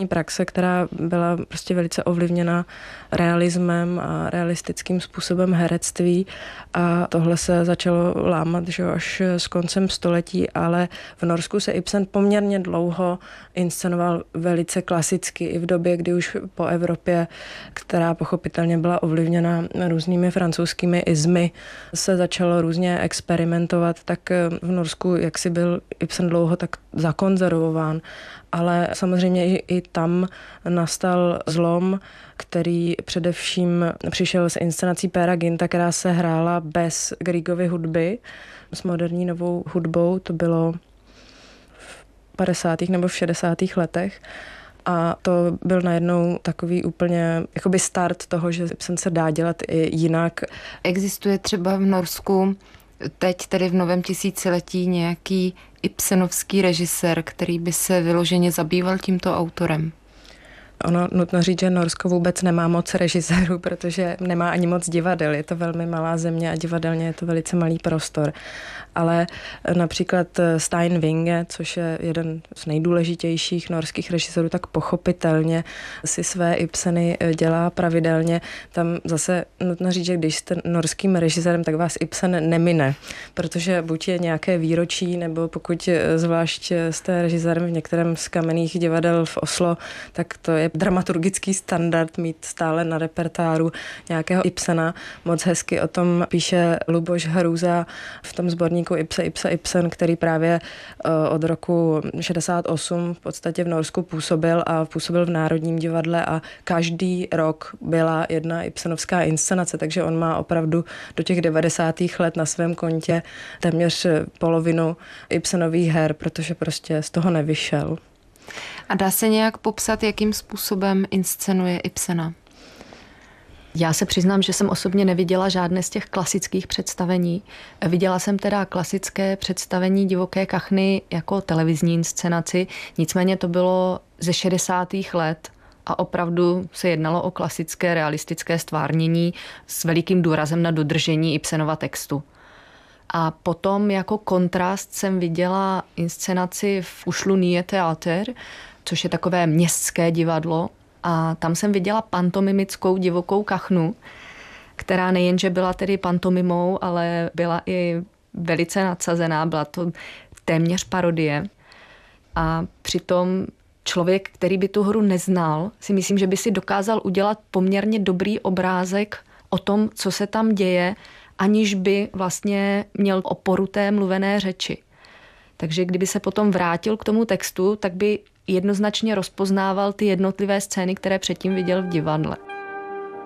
praxe, která byla prostě velice ovlivněna realismem a realistickým způsobem herectví a tohle se začalo lámat, že až s koncem století, ale v Norsku se Ibsen poměrně dlouho inscenoval velice klasicky i v době, kdy už po Evropě, která pochopitelně byla ovlivněna různými francouzskými izmy, se začalo různě experimentovat, tak v Norsku jaksi byl Ibsen dlouho tak zakonzervován, ale samozřejmě i tam nastal zlom, který především přišel s inscenací Péra Gynta, která se hrála bez Griegovy hudby, s moderní novou hudbou, to bylo v 50. nebo v 60. letech. A to byl najednou takový úplně jakoby start toho, že Ibsen se dá dělat i jinak. Existuje třeba v Norsku teď tedy v novém tisíciletí nějaký ibsenovský režisér, který by se vyloženě zabýval tímto autorem? Ono nutno říct, že Norsko vůbec nemá moc režisérů, protože nemá ani moc divadel. Je to velmi malá země a divadelně je to velice malý prostor. Ale například Stein Winge, což je jeden z nejdůležitějších norských režisérů, tak pochopitelně si své Ibseny dělá pravidelně. Tam zase nutno říct, že když jste norským režisérem, tak vás Ibsen nemine, protože buď je nějaké výročí, nebo pokud zvlášť jste režisérem v některém z kamenných divadel v Oslo, tak to je dramaturgický standard mít stále na repertoáru nějakého Ibsena. Moc hezky o tom píše Luboš Hruza v tom sborníku Ibsen, který právě od roku 68 v podstatě v Norsku působil v Národním divadle a každý rok byla jedna ibsenovská inscenace, takže on má opravdu do těch 90. let na svém kontě téměř polovinu Ibsenových her, protože prostě z toho nevyšel. A dá se nějak popsat, jakým způsobem inscenuje Ibsena? Já se přiznám, že jsem osobně neviděla žádné z těch klasických představení. Viděla jsem teda klasické představení Divoké kachny jako televizní inscenaci, nicméně to bylo ze 60. let a opravdu se jednalo o klasické realistické stvárnění s velikým důrazem na dodržení Ibsenova textu. A potom jako kontrast jsem viděla inscenaci v Oslo Nye Teater, což je takové městské divadlo, a tam jsem viděla pantomimickou Divokou kachnu, která nejenže byla tedy pantomimou, ale byla i velice nadsazená, byla to téměř parodie. A přitom člověk, který by tu hru neznal, si myslím, že by si dokázal udělat poměrně dobrý obrázek o tom, co se tam děje, aniž by vlastně měl oporu té mluvené řeči. Takže kdyby se potom vrátil k tomu textu, tak by jednoznačně rozpoznával ty jednotlivé scény, které předtím viděl v divadle.